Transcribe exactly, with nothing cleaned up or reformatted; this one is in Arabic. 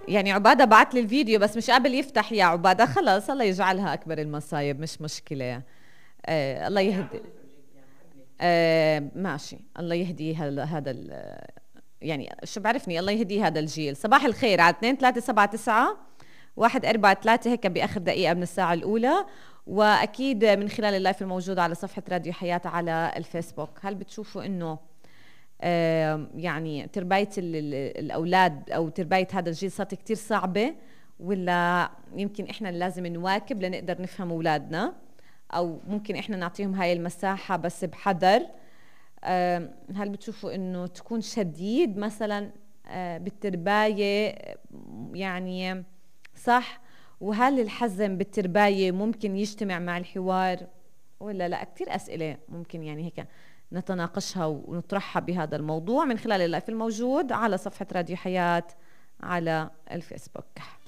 يعني عبادة بعت لي الفيديو بس مش قابل يفتح يا عبادة. خلص الله يجعلها أكبر المصايب، مش مشكلة. آه الله يهدي. آه ماشي، الله يهدي هذا هذا يعني شو بعرفني، الله يهدي هذا الجيل. صباح الخير على اثنين ثلاثة سبعة تسعة واحد أربعة ثلاثة هيك بآخر دقيقة من الساعة الأولى، وأكيد من خلال اللايف الموجود على صفحة راديو حياة على الفيسبوك. هل بتشوفوا إنه آه يعني تربية الأولاد أو تربية هذا الجيل صارت كتير صعبة، ولا يمكن إحنا اللي لازم نواكب لنقدر نفهم أولادنا، أو ممكن إحنا نعطيهم هاي المساحة بس بحذر؟ هل بتشوفوا انه تكون شديد مثلا بالترباية يعني صح، وهل الحزم بالترباية ممكن يجتمع مع الحوار ولا لا؟ كتير أسئلة ممكن يعني هيك نتناقشها ونطرحها بهذا الموضوع من خلال اللايف الموجود على صفحة راديو حياة على الفيسبوك.